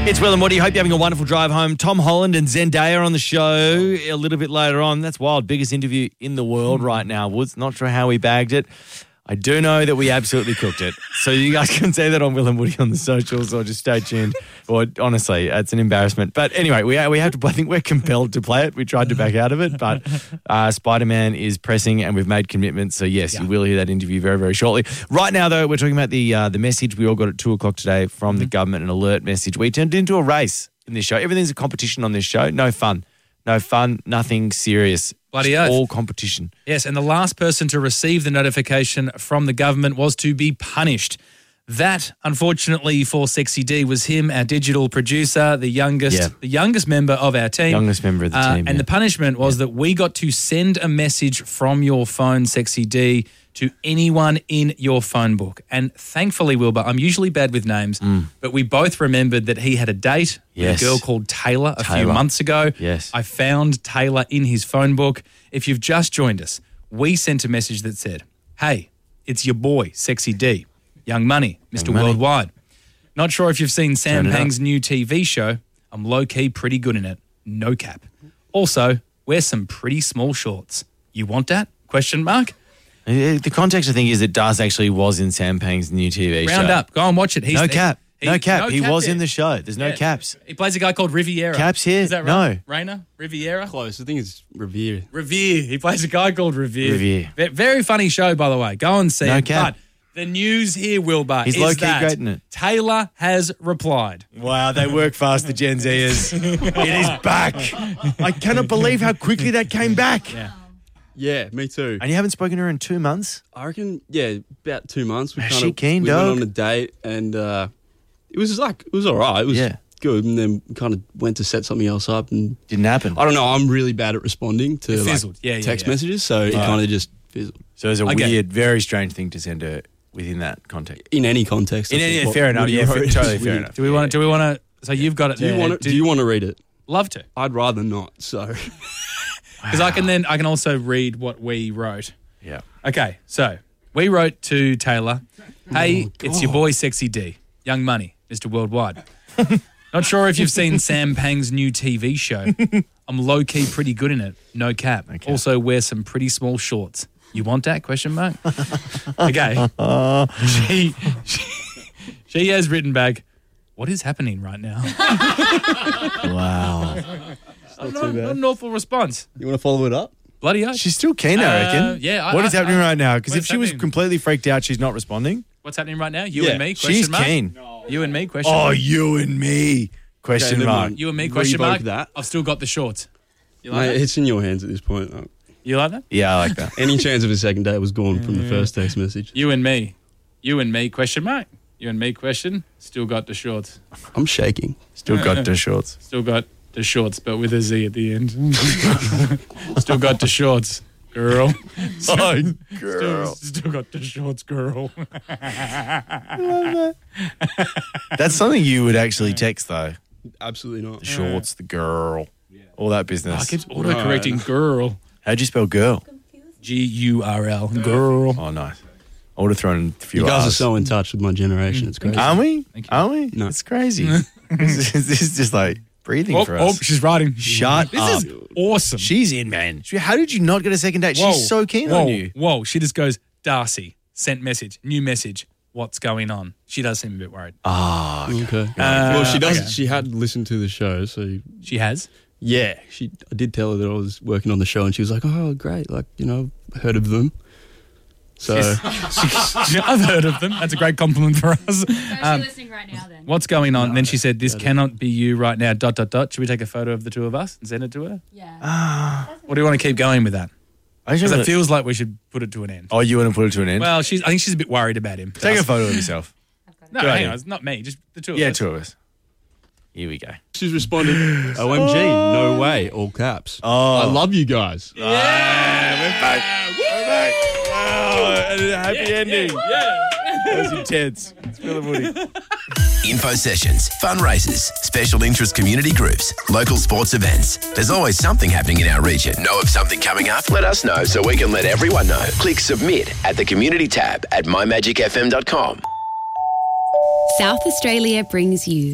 It's Will and Woody. Hope you're having a wonderful drive home. Tom Holland and Zendaya on the show a little bit later on. That's wild. Biggest interview in the world right now. Woods, not sure how we bagged it. I do know that we absolutely cooked it. So you guys can say that on Will and Woody on the socials or just stay tuned. Or honestly, it's an embarrassment. But anyway, we have to. I think we're compelled to play it. We tried to back out of it, but Spider-Man is pressing and we've made commitments. So yes, you will hear that interview very, very shortly. Right now, though, we're talking about the message we all got at 2:00 today from the government, an alert message. We turned it into a race in this show. Everything's a competition on this show. No fun. No fun, nothing serious. Bloody Just oath. all competition. Yes, and the last person to receive the notification from the government was to be punished. That, unfortunately for Sexy D, was him, our digital producer, the youngest member of our team. Youngest member of the team. And the punishment was that we got to send a message from your phone, Sexy D, to anyone in your phone book. And thankfully, Wilbur, I'm usually bad with names, but we both remembered that he had a date with a girl called Taylor a few months ago. Yes. I found Taylor in his phone book. If you've just joined us, we sent a message that said, "Hey, it's your boy, Sexy D, Young Money, Mr. Worldwide. Not sure if you've seen Sam Pang's new TV show. I'm low-key pretty good in it. No cap. Also, wear some pretty small shorts. You want that? Question mark? The context, I think, is that Das actually was in Sam Pang's new TV show. Round up. Go and watch it. No cap. No cap. He was there. in the show. There's no caps. He plays a guy called Riviera. Caps here? Is that right? No. Rayner? Riviera? Close. I think it's Revere. Revere. He plays a guy called Revere. Revere. Very funny show, by the way. Go and see No it. cap. But the news here, Wilbur, He's is low-key that great in it. Taylor has replied. Wow, they work fast, the Gen Zers. It is back. I cannot believe how quickly that came back. Yeah, me too. And you haven't spoken to her in 2 months? I reckon, about 2 months. We Is she keen, we dog? went on a date and it was all right. It was good. And then we kind of went to set something else up and Didn't happen. I don't know. I'm really bad at responding to It fizzled. text messages, so it kind of just fizzled. So it's a Okay. weird, very strange thing to send her within that context. In any context. I think. Fair enough. What you Yeah, wrote totally is fair weird. enough. Do we want to? So you've got it Do you there. want to? Do you want to read it? Love to. I'd rather not. So Because I can also read what we wrote. Yeah. Okay, so we wrote to Taylor, "Hey, it's your boy Sexy D, Young Money, Mr. Worldwide. Not sure if you've seen Sam Pang's new TV show. I'm low-key pretty good in it. No cap. Also wear some pretty small shorts. You want that? Question mark. Okay. She has written back, what is happening right now? Wow. Not an awful response. you want to follow it up? Bloody hell. She's still keen, I reckon. yeah, What is happening right now? Because if what's she was happening? completely freaked out, she's not responding. What's happening right now? You Yeah, and me? Question She's mark? keen. You and me? Question Oh, mark? you and me. Question never mark. mind. You and me? Question Revoke mark? that. I've still got the shorts. You like Mate, that? it's in your hands at this point. You like that? Yeah, I like that. Any chance of a second date was gone from the first text message. You and me? Question mark? You and me? Question? Still got the shorts. I'm shaking. Still got the shorts. Still got the shorts, but with a Z at the end. Still got the shorts, girl. Oh, girl. Still got the shorts, girl. That's something you would actually text, though. Absolutely not. The shorts, the girl, all that business. I keep autocorrecting girl. How'd you spell girl? G-U-R-L. Girl. Oh, nice. I would have thrown a few You guys are R's. so in touch with my generation. It's crazy. Aren't we? Thank you. Aren't we? No. It's crazy. this is just like breathing for us. she's writing. Shut This up. is awesome. She's in, man. How did you not get a second date? She's so keen on you. Whoa. She just goes, Darcy, sent message, new message. What's going on? She does seem a bit worried. Ah, Okay. Well, she does. okay. She had listened to the show, so She has? yeah. I did tell her that I was working on the show, and she was like, "Oh, great! Like, heard of them." So I've heard of them. That's a great compliment for us. So she's listening right now then. What's going on? And then she said, this cannot be you right now, ... Should we take a photo of the two of us and send it to her? Yeah. Or do you want to keep going with that? Because I it feels like we should put it to an end. Oh, you want to put it to an end? Well, I think she's a bit worried about him. Take a photo of yourself. No, Go hang ahead. on. It's not me. Just the two of Yeah, us. two of us. Here we go. she's responded, "OMG, no way!" All caps. Oh. I love you guys. We're back. Wow, and a happy ending. Yeah. That was intense. It's Will and Woody. Info sessions, fundraisers, special interest community groups, local sports events. There's always something happening in our region. Know of something coming up? Let us know so we can let everyone know. Click submit at the community tab at mymagicfm.com. South Australia brings you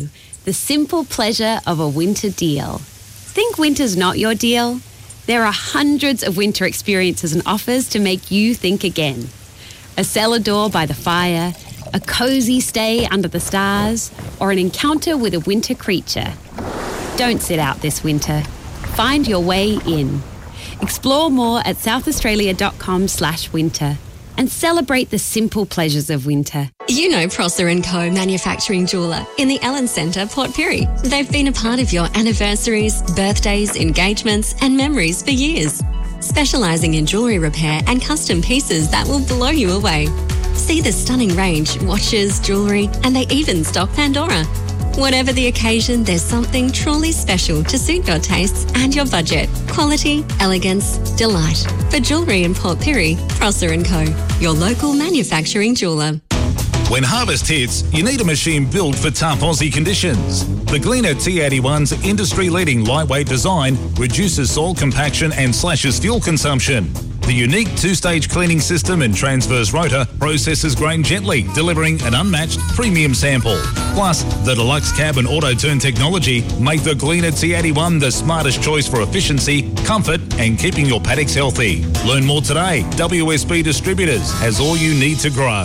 the simple pleasure of a winter deal. Think winter's not your deal? There are hundreds of winter experiences and offers to make you think again. A cellar door by the fire, a cosy stay under the stars, or an encounter with a winter creature. Don't sit out this winter. Find your way in. Explore more at southaustralia.com/winter and celebrate the simple pleasures of winter. You know Prosser & Co. Manufacturing Jeweller in the Ellen Centre, Port Pirie. They've been a part of your anniversaries, birthdays, engagements and memories for years. Specialising in jewellery repair and custom pieces that will blow you away. See the stunning range, watches, jewellery, and they even stock Pandora. Whatever the occasion, there's something truly special to suit your tastes and your budget. Quality, elegance, delight. For jewellery in Port Pirie, Prosser & Co. Your local manufacturing jeweller. When harvest hits, you need a machine built for tough Aussie conditions. The Gleaner T81's industry-leading lightweight design reduces soil compaction and slashes fuel consumption. The unique two-stage cleaning system and transverse rotor processes grain gently, delivering an unmatched premium sample. Plus, the deluxe cab and auto-turn technology make the Gleaner T81 the smartest choice for efficiency, comfort and keeping your paddocks healthy. Learn more today. WSB Distributors has all you need to grow.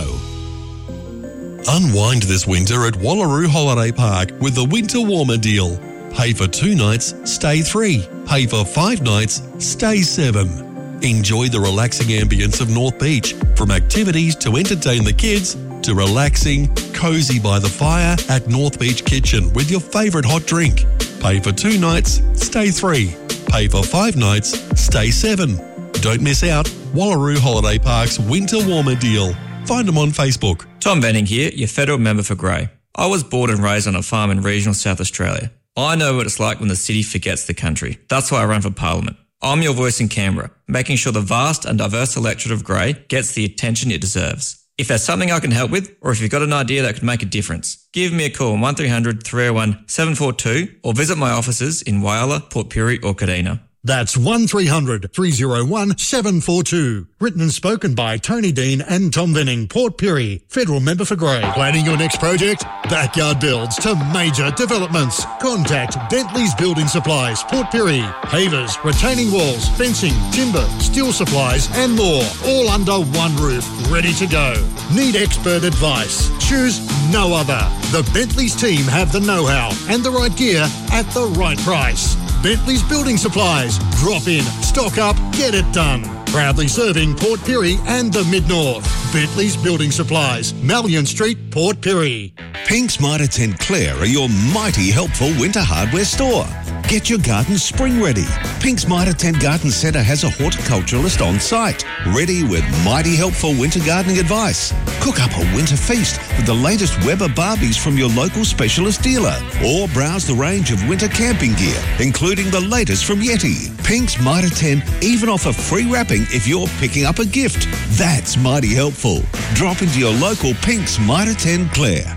Unwind this winter at Wallaroo Holiday Park with the Winter Warmer deal. Pay for 2 nights, stay 3. Pay for 5 nights, stay 7. Enjoy the relaxing ambience of North Beach, from activities to entertain the kids to relaxing, cosy by the fire at North Beach Kitchen with your favourite hot drink. Pay for 2 nights, stay 3. Pay for 5 nights, stay 7. Don't miss out. Wallaroo Holiday Park's Winter Warmer deal. Find them on Facebook. Tom Benning here, your federal member for Grey. I was born and raised on a farm in regional South Australia. I know what it's like when the city forgets the country. That's why I run for Parliament. I'm your voice in Canberra, making sure the vast and diverse electorate of Grey gets the attention it deserves. If there's something I can help with, or if you've got an idea that could make a difference, give me a call on 1300 301 742 or visit my offices in Whyalla, Port Pirie or Kadina. That's 1300 301 742. Written and spoken by Tony Dean and Tom Venning, Port Pirie, Federal Member for Grey. Planning your next project? Backyard builds to major developments. Contact Bentley's Building Supplies, Port Pirie. Pavers, retaining walls, fencing, timber, steel supplies and more. All under one roof, ready to go. Need expert advice? Choose no other. The Bentley's team have the know-how and the right gear at the right price. Bentley's Building Supplies. Drop in, stock up, get it done. Proudly serving Port Pirie and the Mid-North. Bentley's Building Supplies, Malyon Street, Port Pirie. Pink's Mitre 10 Clare are your mighty helpful winter hardware store. Get your garden spring ready. Pink's Mitre 10 Garden Centre has a horticulturalist on site, ready with mighty helpful winter gardening advice. Cook up a winter feast with the latest Weber Barbies from your local specialist dealer, or browse the range of winter camping gear, including the latest from Yeti. Pink's Mitre 10 even offer free wrapping if you're picking up a gift. That's mighty helpful. Drop into your local Pink's Mitre 10 Clare.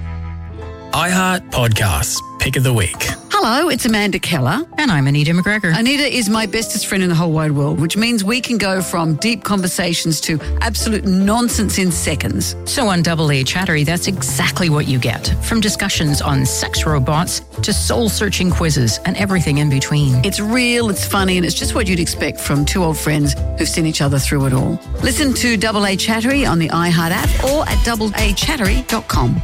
iHeart Podcasts, Pick of the Week. Hello, it's Amanda Keller. And I'm Anita McGregor. Anita is my bestest friend in the whole wide world, which means we can go from deep conversations to absolute nonsense in seconds. So on Double A Chattery, that's exactly what you get. From discussions on sex robots to soul-searching quizzes and everything in between. It's real, it's funny, and it's just what you'd expect from two old friends who've seen each other through it all. Listen to Double A Chattery on the iHeart app or at doubleachattery.com.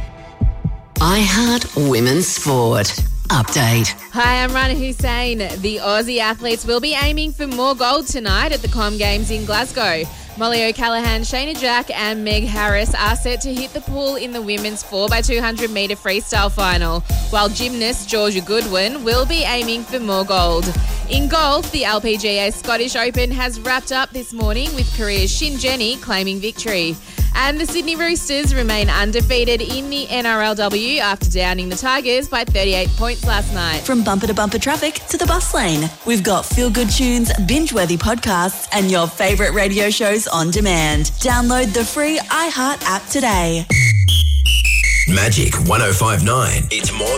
iHeart Women's Sport. Update. Hi, I'm Rana Hussein. The Aussie athletes will be aiming for more gold tonight at the Com Games in Glasgow. Molly O'Callaghan, Shayna Jack and Meg Harris are set to hit the pool in the women's 4x200 metre freestyle final, while gymnast Georgia Goodwin will be aiming for more gold. In golf, the LPGA Scottish Open has wrapped up this morning with Korea's Shin Jenny claiming victory. And the Sydney Roosters remain undefeated in the NRLW after downing the Tigers by 38 points last night. From bumper to bumper traffic to the bus lane, we've got feel-good tunes, binge-worthy podcasts and your favourite radio shows on demand. Download the free iHeart app today. Magic 105.9. It's more